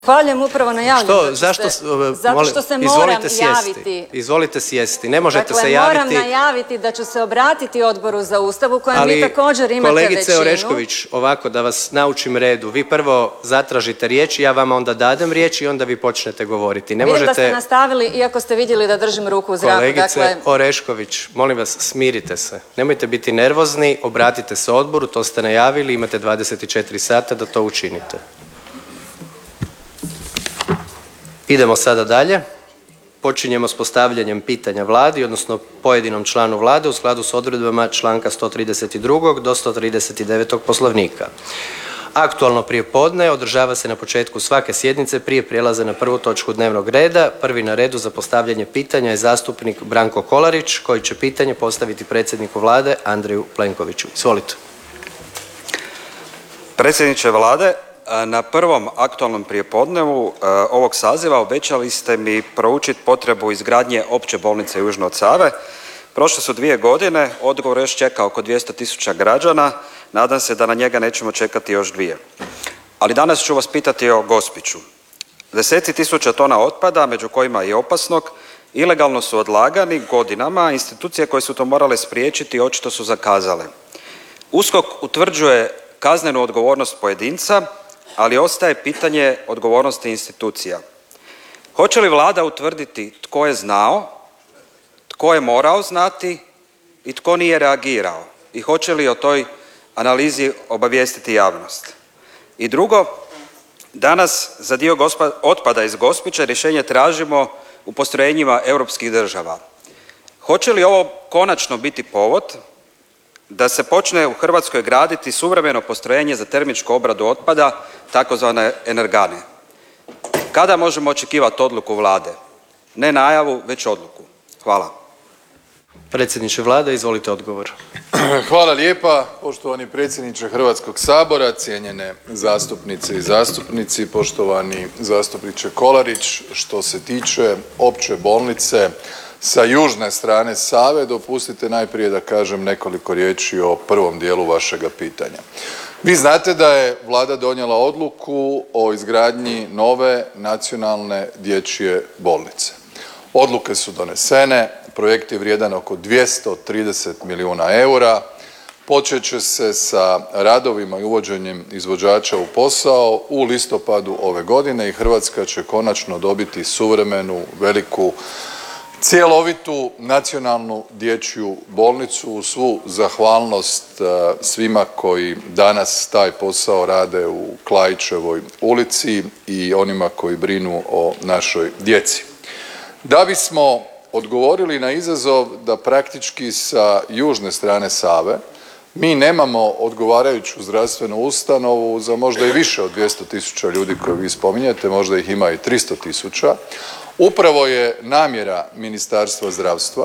Zahvaljujem, upravo najavljam. Što? Zašto? Zato što se moram javiti. Izvolite sjesti. Ne možete se javiti. Moram najaviti da ću se obratiti Odboru za Ustav u kojem vi također imate većinu. Kolegice Orešković, ovako da vas naučim redu. Vi prvo zatražite riječ, ja vama onda dadem riječ i onda vi počnete govoriti. Ne Vidim možete... da ste nastavili, iako ste vidjeli da držim ruku u zraku. Kolegice Orešković, molim vas, smirite se. Nemojte biti nervozni, obratite se odboru, to ste najavili, imate 24 sata da to učinite. Idemo sada dalje. Počinjemo s postavljanjem pitanja Vladi, odnosno pojedinom članu Vlade u skladu s odredbama članka 132. do 139. Poslovnika. Aktualno prijepodne održava se na početku svake sjednice prije prijelaza na prvu točku dnevnog reda. Prvi na redu za postavljanje pitanja je zastupnik Branko Kolarić, koji će pitanje postaviti predsjedniku Vlade Andreju Plenkoviću. Izvolite. Predsjedniče Vlade, na prvom aktualnom prijepodnevu ovog saziva obećali ste mi proučiti potrebu izgradnje opće bolnice južno od Save. Prošle su 2 godine, odgovor još čeka oko 200.000 građana, nadam se da na njega nećemo čekati još 2. Ali danas ću vas pitati o Gospiću. Deseci tisuća tona otpada, među kojima i opasnog, ilegalno su odlagani godinama, a institucije koje su to morale spriječiti očito su zakazale. USKOK utvrđuje kaznenu odgovornost pojedinca, ali ostaje pitanje odgovornosti institucija. Hoće li Vlada utvrditi tko je znao, tko je morao znati i tko nije reagirao? I hoće li o toj analizi obavijestiti javnost? I drugo, danas za dio otpada iz Gospića rješenje tražimo u postrojenjima europskih država. Hoće li ovo konačno biti povod da se počne u Hrvatskoj graditi suvremeno postrojenje za termičku obradu otpada, takozvane energane? Kada možemo očekivati odluku Vlade? Ne najavu, već odluku. Hvala. Predsjedniče Vlade, izvolite odgovor. Hvala lijepa, poštovani predsjedniče Hrvatskog sabora, cijenjene zastupnice i zastupnici, poštovani zastupniče Kolarić. Što se tiče opće bolnice sa južne strane Save, dopustite najprije da kažem nekoliko riječi o prvom dijelu vašega pitanja. Vi znate da je Vlada donijela odluku o izgradnji nove nacionalne dječje bolnice. Odluke su donesene, projekt je vrijedan oko 230 milijuna eura. Počet će se sa radovima i uvođenjem izvođača u posao u listopadu ove godine i Hrvatska će konačno dobiti suvremenu, veliku, cjelovitu nacionalnu dječju bolnicu. Uz svu zahvalnost svima koji danas taj posao rade u Klaićevoj ulici i onima koji brinu o našoj djeci. Da bismo odgovorili na izazov da praktički sa južne strane Save mi nemamo odgovarajuću zdravstvenu ustanovu za možda i više od 200.000 ljudi koje vi spominjete, možda ih ima i 300.000, upravo je namjera Ministarstva zdravstva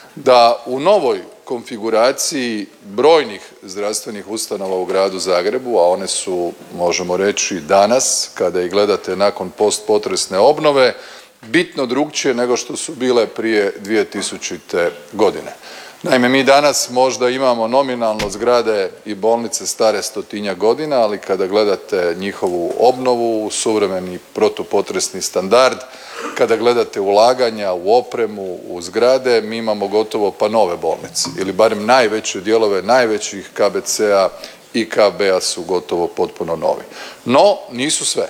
da u novoj konfiguraciji brojnih zdravstvenih ustanova u gradu Zagrebu, a one su, možemo reći, danas kada ih gledate nakon postpotresne obnove, bitno drukčije nego što su bile prije 2000. godine. Naime, mi danas možda imamo nominalno zgrade i bolnice stare 100-tinjak godina, ali kada gledate njihovu obnovu, suvremeni protupotresni standard, kada gledate ulaganja u opremu, u zgrade, mi imamo gotovo pa nove bolnice ili barem najveće dijelove najvećih KBC-a i KB-a su gotovo potpuno novi. No, nisu sve.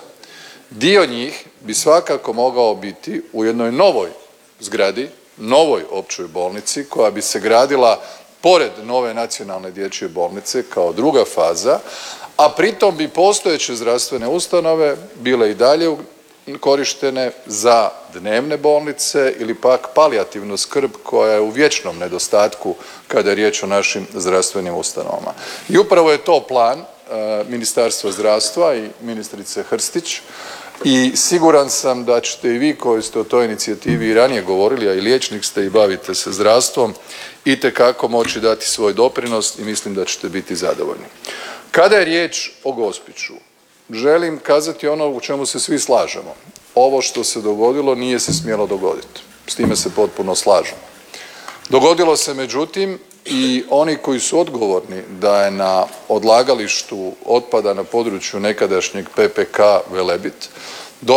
Dio njih bi svakako mogao biti u jednoj novoj zgradi, novoj općoj bolnici koja bi se gradila pored nove nacionalne dječje bolnice kao druga faza, a pritom bi postojeće zdravstvene ustanove bile i dalje korištene za dnevne bolnice ili pak palijativnu skrb koja je u vječnom nedostatku kada je riječ o našim zdravstvenim ustanovama. I upravo je to plan Ministarstva zdravstva i ministrice Hrstić i siguran sam da ćete i vi koji ste o toj inicijativi i ranije govorili, a i liječnik ste i bavite se zdravstvom, itekako moći dati svoj doprinos i mislim da ćete biti zadovoljni. Kada je riječ o Gospiću, želim kazati ono u čemu se svi slažemo. Ovo što se dogodilo nije se smjelo dogoditi. S time se potpuno slažemo. Dogodilo se međutim i oni koji su odgovorni da je na odlagalištu otpada na području nekadašnjeg PPK Velebit